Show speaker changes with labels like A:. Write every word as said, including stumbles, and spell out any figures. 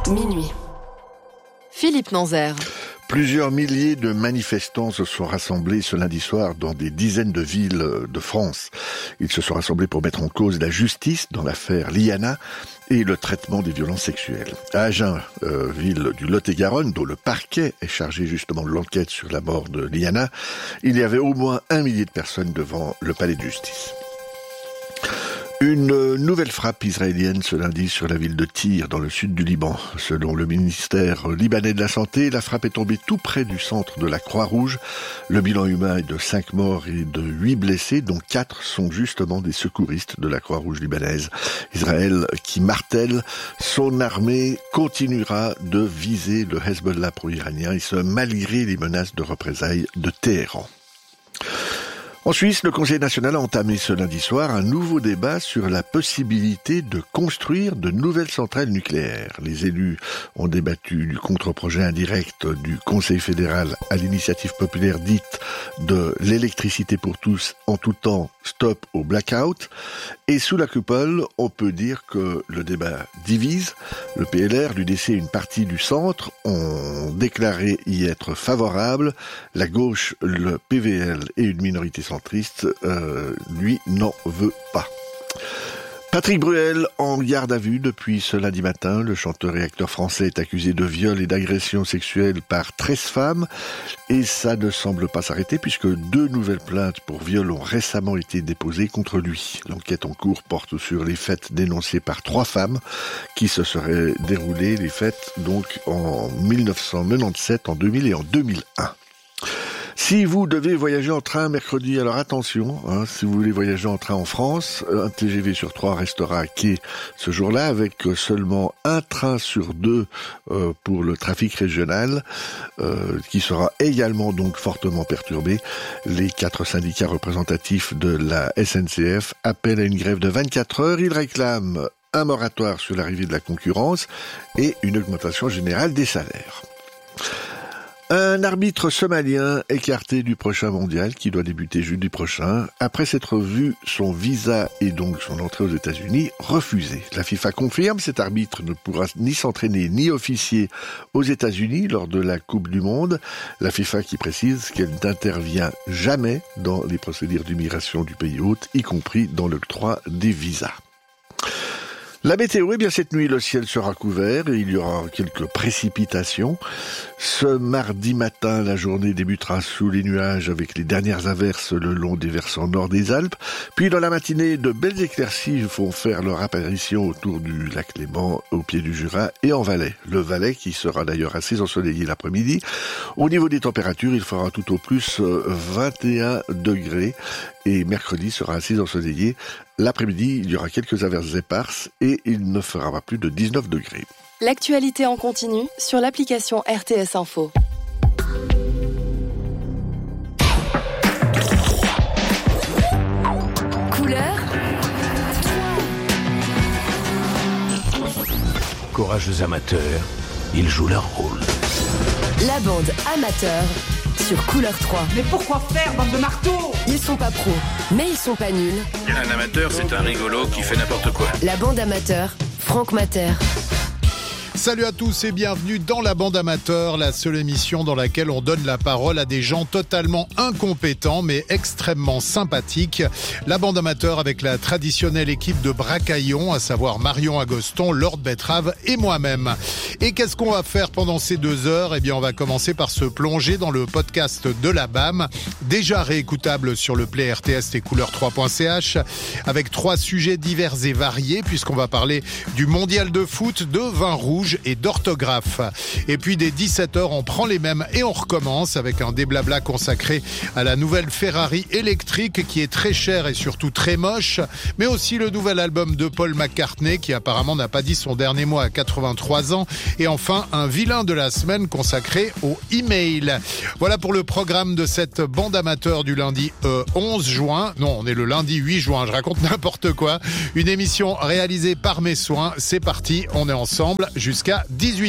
A: Minuit. Philippe Nanzer.
B: Plusieurs milliers de manifestants se sont rassemblés ce lundi soir dans des dizaines de villes de France. Ils se sont rassemblés pour mettre en cause la justice dans l'affaire Liana et le traitement des violences sexuelles. À Agen, euh, ville du Lot-et-Garonne, dont le parquet est chargé justement de l'enquête sur la mort de Liana, il y avait au moins un millier de personnes devant le palais de justice. Une nouvelle frappe israélienne ce lundi sur la ville de Tyr, dans le sud du Liban. Selon le ministère libanais de la Santé, la frappe est tombée tout près du centre de la Croix-Rouge. Le bilan humain est de cinq morts et de huit blessés, dont quatre sont justement des secouristes de la Croix-Rouge libanaise. Israël, qui martèle, son armée continuera de viser le Hezbollah pro-iranien, et ce malgré les menaces de représailles de Téhéran. En Suisse, le Conseil national a entamé ce lundi soir un nouveau débat sur la possibilité de construire de nouvelles centrales nucléaires. Les élus ont débattu du contre-projet indirect du Conseil fédéral à l'initiative populaire dite de l'électricité pour tous en tout temps, stop au blackout. Et sous la coupole, on peut dire que le débat divise. Le P L R, l'U D C et une partie du centre ont déclaré y être favorables. La gauche, le P V L et une minorité centriste, euh, lui, n'en veut pas. Patrick Bruel en garde à vue depuis ce lundi matin. Le chanteur et acteur français est accusé de viol et d'agression sexuelle par treize femmes. Et ça ne semble pas s'arrêter puisque deux nouvelles plaintes pour viol ont récemment été déposées contre lui. L'enquête en cours porte sur les faits dénoncés par trois femmes qui se seraient déroulées, les faits donc en dix-neuf cent quatre-vingt-dix-sept, en deux mille et en deux mille un. Si vous devez voyager en train mercredi, alors attention, hein, si vous voulez voyager en train en France, un T G V sur trois restera à quai ce jour-là, avec seulement un train sur deux euh, pour le trafic régional, euh, qui sera également donc fortement perturbé. Les quatre syndicats représentatifs de la S N C F appellent à une grève de vingt-quatre heures. Ils réclament un moratoire sur l'arrivée de la concurrence et une augmentation générale des salaires. Un arbitre somalien écarté du prochain mondial qui doit débuter jeudi prochain, après s'être vu son visa et donc son entrée aux États-Unis refusé. La FIFA confirme, cet arbitre ne pourra ni s'entraîner ni officier aux États-Unis lors de la Coupe du Monde. La FIFA qui précise qu'elle n'intervient jamais dans les procédures d'immigration du pays hôte, y compris dans l'octroi des visas. La météo, eh bien cette nuit le ciel sera couvert et il y aura quelques précipitations. Ce mardi matin, la journée débutera sous les nuages avec les dernières averses le long des versants nord des Alpes. Puis dans la matinée, de belles éclaircies vont faire leur apparition autour du lac Léman, au pied du Jura et en Valais. Le Valais qui sera d'ailleurs assez ensoleillé l'après-midi. Au niveau des températures, il fera tout au plus vingt et un degrés et mercredi sera assez ensoleillé. L'après-midi, il y aura quelques averses éparses et il ne fera pas plus de dix-neuf degrés.
A: L'actualité en continu sur l'application R T S Info. Couleur.
C: Courageux amateurs, ils jouent leur rôle.
A: La bande amateur sur Couleur trois.
D: Mais pourquoi faire, bande de marteaux ?
A: Ils sont pas pros, mais ils sont pas nuls.
C: Un amateur, c'est un rigolo qui fait n'importe quoi.
A: La bande amateur, Franck Mater.
E: Salut à tous et bienvenue dans la bande amateur, la seule émission dans laquelle on donne la parole à des gens totalement incompétents mais extrêmement sympathiques. La bande amateur avec la traditionnelle équipe de Bracaillon, à savoir Marion Agoston, Lord Betrave et moi-même. Et qu'est-ce qu'on va faire pendant ces deux heures ? Eh bien, on va commencer par se plonger dans le podcast de la B A M, déjà réécoutable sur le play R T S et couleur trois point c h, avec trois sujets divers et variés, puisqu'on va parler du mondial de foot, de vin rouge et d'orthographe. Et puis dès dix-sept heures, on prend les mêmes et on recommence avec un déblabla consacré à la nouvelle Ferrari électrique qui est très chère et surtout très moche, mais aussi le nouvel album de Paul McCartney qui apparemment n'a pas dit son dernier mot à quatre-vingt-trois ans, et enfin un vilain de la semaine consacré au email. Voilà pour le programme de cette bande amateur du lundi euh, onze juin. Non, on est le lundi huit juin, je raconte n'importe quoi. Une émission réalisée par mes soins. C'est parti, on est ensemble jusqu'à dix-huit heures.